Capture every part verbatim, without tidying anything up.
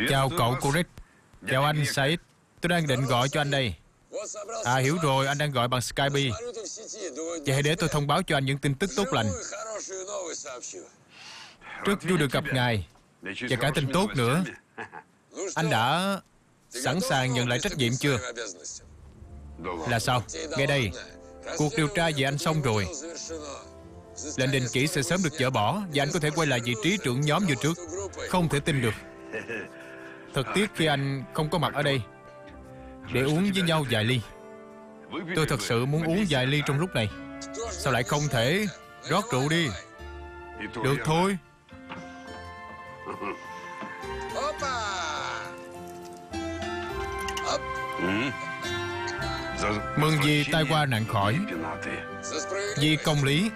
Chào cậu Correct. Chào anh Said. Tôi đang định gọi cho anh đây. À hiểu rồi, anh đang gọi bằng Skype. Vậy hãy để tôi thông báo cho anh những tin tức tốt lành. Rất vui được gặp ngài. Và cả tin tốt nữa. Anh đã sẵn sàng nhận lại trách nhiệm chưa? Là sao? Nghe đây, cuộc điều tra về anh xong rồi. Lệnh đình chỉ sẽ sớm được dỡ bỏ và anh có thể quay lại vị trí trưởng nhóm như trước. Không thể tin được. Thật tiếc khi anh không có mặt ở đây để uống với nhau vài ly. Tôi thật sự muốn uống vài ly trong lúc này. Sao lại không thể? Rót rượu đi. Được thôi. Mừng vì tai qua nạn khỏi, vì công lý.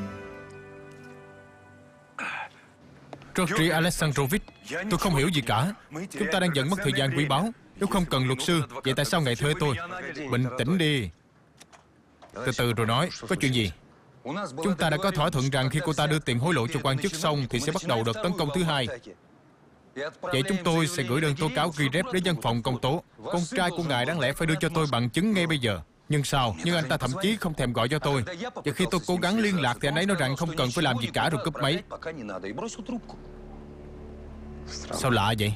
Georgy Alexandrovich, tôi không hiểu gì cả. Chúng ta đang dần mất thời gian quý báu. Nếu không cần luật sư, vậy tại sao ngài thuê tôi? Bình tĩnh đi. Từ từ rồi nói. Có chuyện gì? Chúng ta đã có thỏa thuận rằng khi cô ta đưa tiền hối lộ cho quan chức xong thì sẽ bắt đầu đợt tấn công thứ hai. Vậy chúng tôi sẽ gửi đơn tố cáo ghi rép đến văn phòng công tố. Con trai của ngài đáng lẽ phải đưa cho tôi bằng chứng ngay bây giờ. Nhưng sao? Nhưng anh ta thậm chí không thèm gọi cho tôi. Và khi tôi cố gắng liên lạc thì anh ấy nói rằng không cần phải làm gì cả rồi cúp máy. Sao lạ vậy?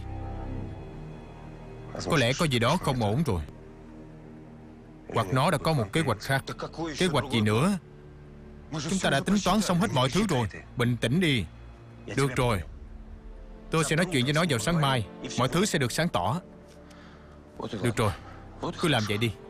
Có lẽ có gì đó không ổn rồi. Hoặc nó đã có một kế hoạch khác. Kế hoạch gì nữa? Chúng ta đã tính toán xong hết mọi thứ rồi. Bình tĩnh đi. Được rồi, tôi sẽ nói chuyện với nó vào sáng mai. Mọi thứ sẽ được sáng tỏ. Được rồi, cứ làm vậy đi.